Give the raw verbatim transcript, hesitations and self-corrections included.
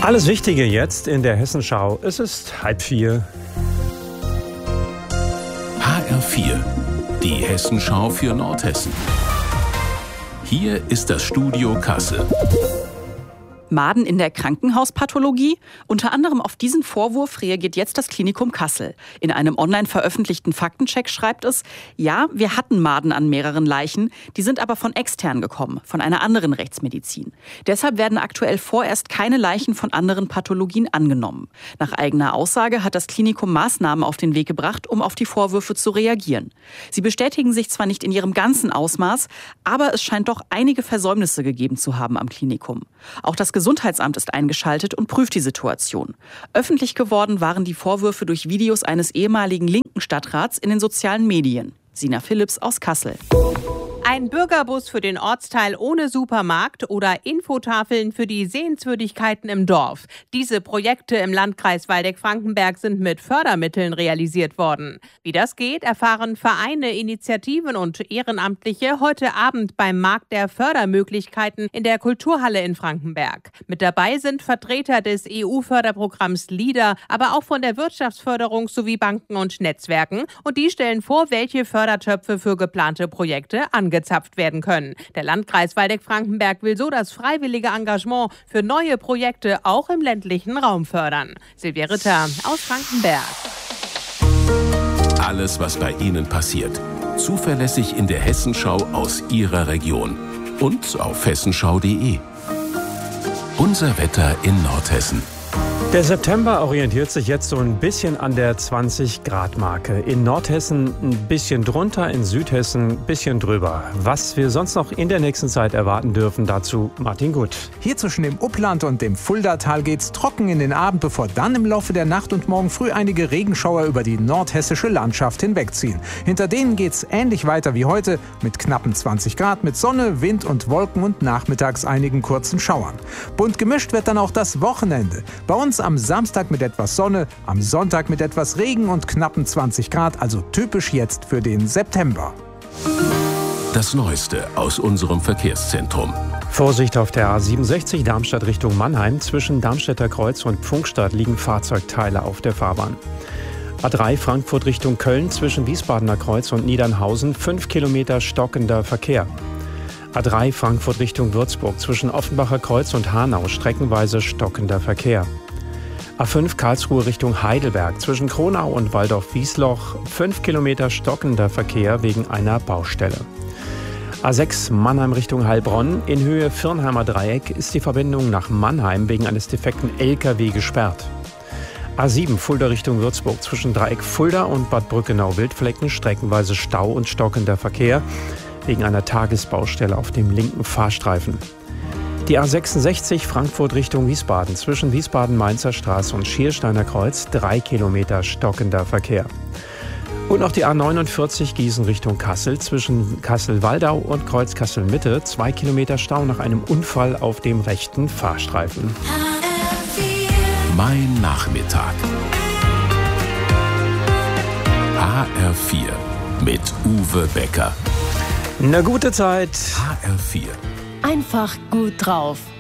Alles Wichtige jetzt in der Hessenschau. Es ist halb vier. H R vier, die Hessenschau für Nordhessen. Hier ist das Studio Kassel. Maden in der Krankenhauspathologie? Unter anderem auf diesen Vorwurf reagiert jetzt das Klinikum Kassel. In einem online veröffentlichten Faktencheck schreibt es, ja, wir hatten Maden an mehreren Leichen, die sind aber von extern gekommen, von einer anderen Rechtsmedizin. Deshalb werden aktuell vorerst keine Leichen von anderen Pathologien angenommen. Nach eigener Aussage hat das Klinikum Maßnahmen auf den Weg gebracht, um auf die Vorwürfe zu reagieren. Sie bestätigen sich zwar nicht in ihrem ganzen Ausmaß, aber es scheint doch einige Versäumnisse gegeben zu haben am Klinikum. Auch das Gesundheitsamt ist eingeschaltet und prüft die Situation. Öffentlich geworden waren die Vorwürfe durch Videos eines ehemaligen linken Stadtrats in den sozialen Medien. Sina Philipps aus Kassel. Ein Bürgerbus für den Ortsteil ohne Supermarkt oder Infotafeln für die Sehenswürdigkeiten im Dorf. Diese Projekte im Landkreis Waldeck-Frankenberg sind mit Fördermitteln realisiert worden. Wie das geht, erfahren Vereine, Initiativen und Ehrenamtliche heute Abend beim Markt der Fördermöglichkeiten in der Kulturhalle in Frankenberg. Mit dabei sind Vertreter des E U-Förderprogramms LEADER, aber auch von der Wirtschaftsförderung sowie Banken und Netzwerken. Und die stellen vor, welche Fördertöpfe für geplante Projekte angezapft werden können. Der Landkreis Waldeck-Frankenberg will so das freiwillige Engagement für neue Projekte auch im ländlichen Raum fördern. Silvia Ritter aus Frankenberg. Alles, was bei Ihnen passiert. Zuverlässig in der Hessenschau aus Ihrer Region. Und auf hessenschau punkt de. Unser Wetter in Nordhessen. Der September orientiert sich jetzt so ein bisschen an der zwanzig-Grad-Marke. In Nordhessen ein bisschen drunter, in Südhessen ein bisschen drüber. Was wir sonst noch in der nächsten Zeit erwarten dürfen, dazu Martin Gut. Hier zwischen dem Uppland und dem Fuldatal geht's trocken in den Abend, bevor dann im Laufe der Nacht und morgen früh einige Regenschauer über die nordhessische Landschaft hinwegziehen. Hinter denen geht's ähnlich weiter wie heute mit knappen zwanzig Grad, mit Sonne, Wind und Wolken und nachmittags einigen kurzen Schauern. Bunt gemischt wird dann auch das Wochenende. Bei uns am Samstag mit etwas Sonne, am Sonntag mit etwas Regen und knappen zwanzig Grad, also typisch jetzt für den September. Das Neueste aus unserem Verkehrszentrum. Vorsicht auf der A siebenundsechzig Darmstadt Richtung Mannheim. Zwischen Darmstädter Kreuz und Pfungstadt liegen Fahrzeugteile auf der Fahrbahn. A drei Frankfurt Richtung Köln zwischen Wiesbadener Kreuz und Niedernhausen. fünf Kilometer stockender Verkehr. A drei Frankfurt Richtung Würzburg zwischen Offenbacher Kreuz und Hanau streckenweise stockender Verkehr. A fünf Karlsruhe Richtung Heidelberg zwischen Kronau und Waldorf-Wiesloch fünf Kilometer stockender Verkehr wegen einer Baustelle. A sechs Mannheim Richtung Heilbronn in Höhe Firnheimer Dreieck ist die Verbindung nach Mannheim wegen eines defekten L K W gesperrt. A sieben Fulda Richtung Würzburg zwischen Dreieck Fulda und Bad Brückenau-Wildflecken streckenweise Stau und stockender Verkehr wegen einer Tagesbaustelle auf dem linken Fahrstreifen. Die A sechsundsechzig Frankfurt Richtung Wiesbaden zwischen Wiesbaden-Mainzer Straße und Schiersteiner Kreuz drei Kilometer stockender Verkehr. Und noch die A neunundvierzig Gießen Richtung Kassel zwischen Kassel-Waldau und Kreuz Kassel-Mitte zwei Kilometer Stau nach einem Unfall auf dem rechten Fahrstreifen. Mein Nachmittag. H R vier mit Uwe Becker. Eine gute Zeit. H R vier. Einfach gut drauf.